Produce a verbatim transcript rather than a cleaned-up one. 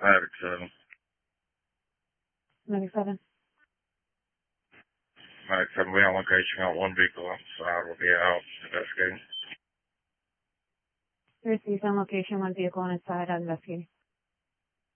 Medic seven. Medic seven. Medic seven, we on location. Got one vehicle outside. We'll be out investigating. Received on location, one vehicle on its side, investigating.